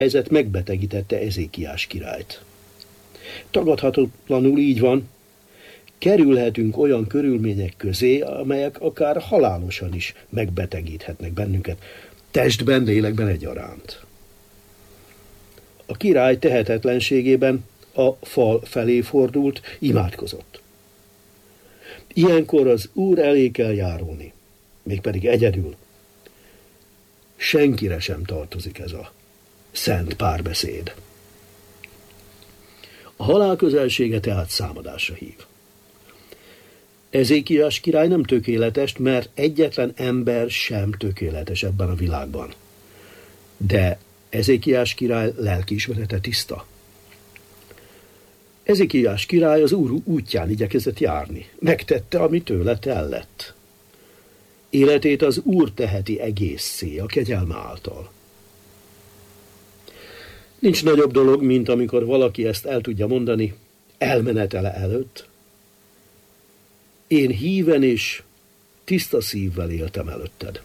helyzet megbetegítette Ezékiás királyt. Tagadhatatlanul így van, kerülhetünk olyan körülmények közé, amelyek akár halálosan is megbetegíthetnek bennünket, testben, lélekben egyaránt. A király tehetetlenségében a fal felé fordult, imádkozott. Ilyenkor az Úr elé kell járulni, mégpedig egyedül. Senkire sem tartozik ez a szent párbeszéd. A halál közelsége tehát számadásra hív. Ezékiás király nem tökéletes, mert egyetlen ember sem tökéletes ebben a világban. De Ezékiás király lelkiismerete tiszta. Ezékiás király az Úr útján igyekezett járni. Megtette, ami tőle tellett. Életét az Úr teheti egészé a kegyelme által. Nincs nagyobb dolog, mint amikor valaki ezt el tudja mondani elmenetele előtt. Én híven és tiszta szívvel éltem előtted.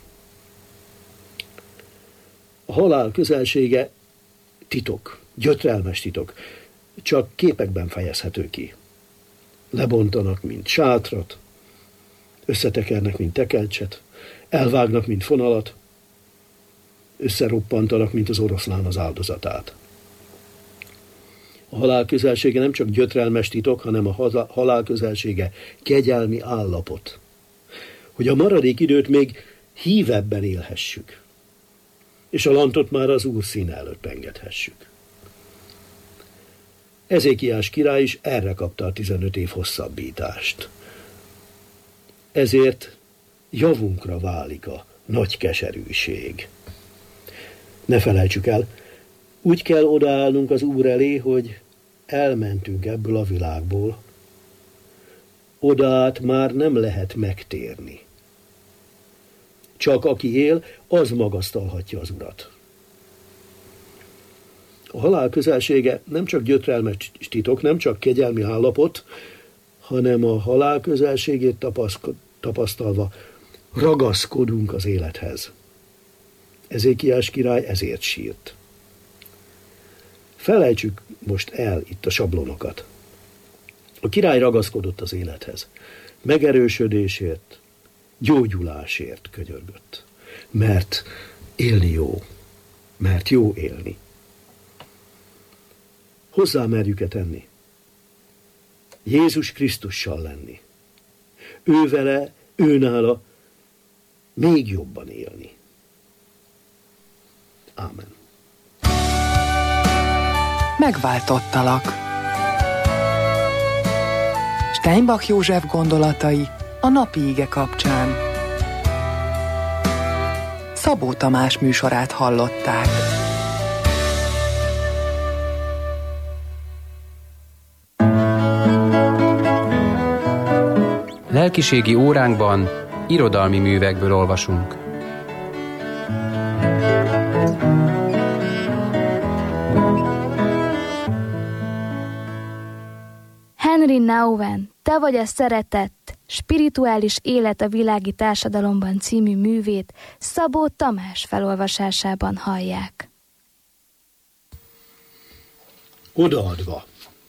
A halál közelsége titok, gyötrelmes titok, csak képekben fejezhető ki. Lebontanak, mint sátrat, összetekernek, mint tekercset, elvágnak, mint fonalat, összeroppantanak, mint az oroszlán az áldozatát. A halál közelsége nem csak gyötrelmes titok, hanem a halál közelsége kegyelmi állapot. Hogy a maradék időt még hívebben élhessük, és a lantot már az Úr színe előtt engedhessük. Ezékiás király is erre kapta a 15 év hosszabbítást. Ezért javunkra válik a nagy keserűség. Ne felejtsük el, úgy kell odaállnunk az Úr elé, hogy elmentünk ebből a világból. Odaát már nem lehet megtérni. Csak aki él, az magasztalhatja az Urat. A halál közelsége nem csak gyötrelmes titok, nem csak kegyelmi állapot, hanem a halál közelségét tapasztalva ragaszkodunk az élethez. Ezékiás király ezért sírt. Felejtsük most el itt a sablonokat. A király ragaszkodott az élethez. Megerősödésért, gyógyulásért könyörgött. Mert élni jó. Mert jó élni. Hozzá merjük-e tenni? Jézus Krisztussal lenni. Ő vele, ő nála még jobban élni. Ámen. Megváltottalak. Steinbach József gondolatai a napi ige kapcsán. Szabó Tamás műsorát hallották. Lelkiségi óránkban irodalmi művekből olvasunk. Henry Nouwen, Te vagy a szeretett, spirituális élet a világi társadalomban című művét Szabó Tamás felolvasásában hallják. Odaadva.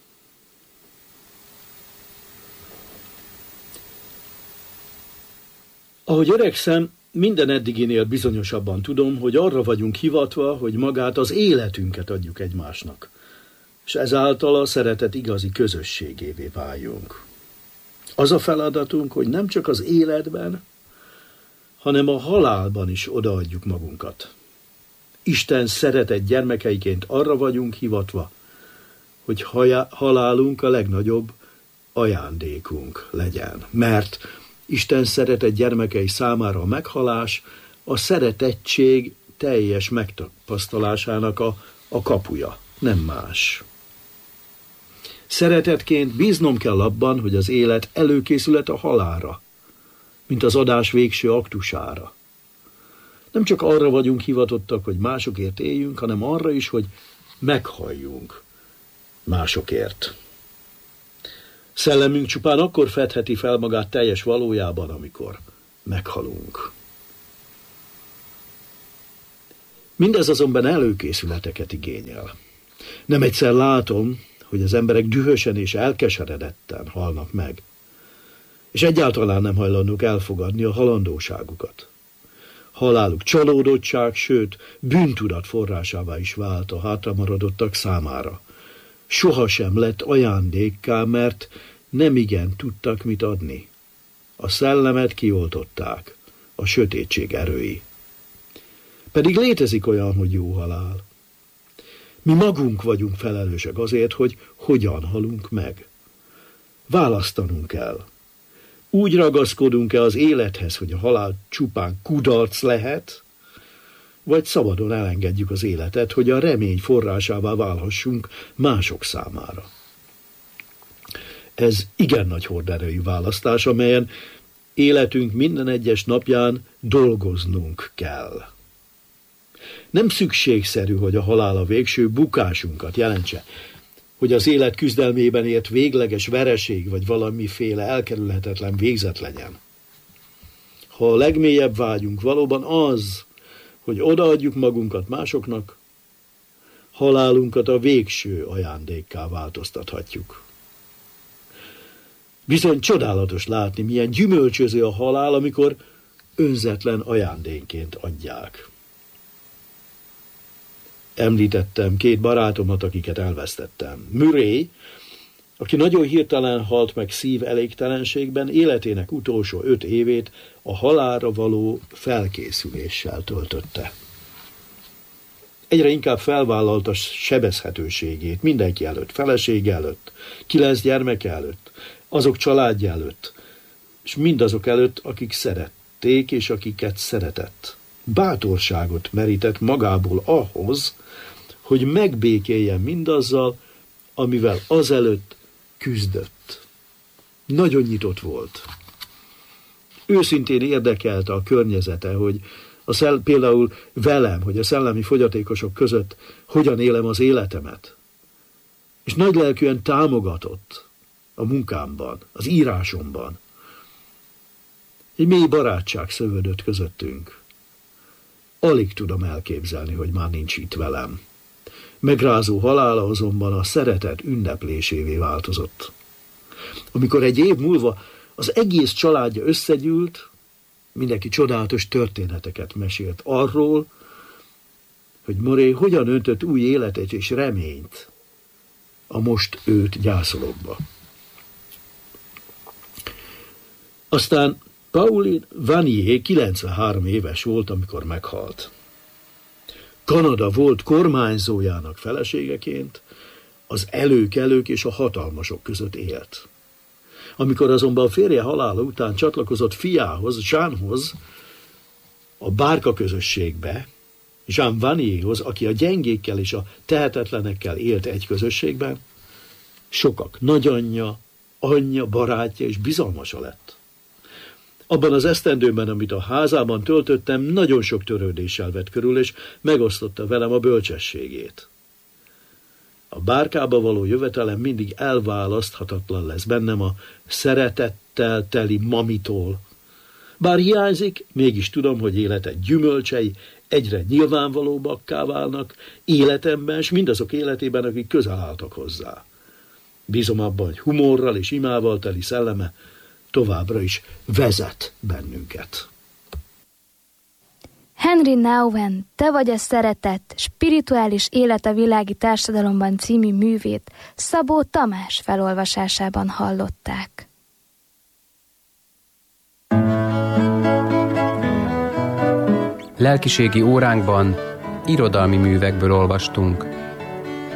Ahogy öregszem, minden eddiginél bizonyosabban tudom, hogy arra vagyunk hivatva, hogy magát az életünket adjuk egymásnak, és ezáltal a szeretet igazi közösségévé váljunk. Az a feladatunk, hogy nem csak az életben, hanem a halálban is odaadjuk magunkat. Isten szeretett gyermekeiként arra vagyunk hivatva, hogy halálunk a legnagyobb ajándékunk legyen, mert Isten szeretett gyermekei számára a meghalás a szeretettség teljes megtapasztalásának a kapuja, nem más. Szeretetként bíznom kell abban, hogy az élet előkészület a halálra, mint az adás végső aktusára. Nem csak arra vagyunk hivatottak, hogy másokért éljünk, hanem arra is, hogy meghalljunk másokért. Szellemünk csupán akkor fedheti fel magát teljes valójában, amikor meghalunk. Mindez azonban előkészületeket igényel. Nem egyszer látom, hogy az emberek dühösen és elkeseredetten halnak meg, és egyáltalán nem hajlandók elfogadni a halandóságukat. Haláluk csalódottság, sőt, bűntudat forrásává is vált a hátramaradottak számára. Sohasem lett ajándékká, mert nemigen tudtak mit adni. A szellemet kioltották, a sötétség erői. Pedig létezik olyan, hogy jó halál. Mi magunk vagyunk felelősek azért, hogy hogyan halunk meg. Választanunk kell. Úgy ragaszkodunk-e az élethez, hogy a halál csupán kudarc lehet, vagy szabadon elengedjük az életet, hogy a remény forrásává válhassunk mások számára. Ez igen nagy horderejű választás, amelyen életünk minden egyes napján dolgoznunk kell. Nem szükségszerű, hogy a halál a végső bukásunkat jelentse, hogy az élet küzdelmében ért végleges vereség vagy valamiféle elkerülhetetlen végzet legyen. Ha a legmélyebb vágyunk valóban az, hogy odaadjuk magunkat másoknak, halálunkat a végső ajándékká változtathatjuk. Bizony csodálatos látni, milyen gyümölcsöző a halál, amikor önzetlen ajándékként adják. Említettem 2 barátomat, akiket elvesztettem. Murray, aki nagyon hirtelen halt meg szív elégtelenségben, életének utolsó 5 évét a halálra való felkészüléssel töltötte. Egyre inkább felvállalta sebezhetőségét mindenki előtt, felesége előtt, 9 gyermeke előtt, azok családja előtt, és mindazok előtt, akik szerették és akiket szeretett. Bátorságot merített magából ahhoz, hogy megbékéljen mindazzal, amivel azelőtt küzdött. Nagyon nyitott volt. Őszintén érdekelte a környezete, hogy például velem, hogy a szellemi fogyatékosok között hogyan élem az életemet. És nagylelkűen támogatott a munkámban, az írásomban. Egy mély barátság szövődött közöttünk. Alig tudom elképzelni, hogy már nincs itt velem. Megrázó halála azonban a szeretet ünneplésévé változott. Amikor egy év múlva az egész családja összegyűlt, mindenki csodálatos történeteket mesélt arról, hogy Murray hogyan öntött új életet és reményt a most őt gyászolókba. Aztán Pauline Vanier 93 éves volt, amikor meghalt. Kanada volt kormányzójának feleségeként az előkelők és a hatalmasok között élt. Amikor azonban férje halála után csatlakozott fiához, Jeanhoz, a bárka közösségbe, Jean Vanierhoz, aki a gyengékkel és a tehetetlenekkel élt egy közösségben, sokak nagyanyja, anyja, barátja és bizalmasa lett. Abban az esztendőben, amit a házában töltöttem, nagyon sok törődéssel vett körül, és megosztotta velem a bölcsességét. A bárkába való jövetelem mindig elválaszthatatlan lesz bennem a szeretettel teli mamitól. Bár hiányzik, mégis tudom, hogy élete gyümölcsei egyre nyilvánvalóbbakká válnak életemben, és mindazok életében, akik közel álltak hozzá. Bízom abban, hogy humorral és imával teli szelleme továbbra is vezet bennünket. Henry Nouwen, Te vagy a szeretet, spirituális élet a világi társadalomban című művét Szabó Tamás felolvasásában hallották. Lelkiségi óránkban irodalmi művekből olvastunk.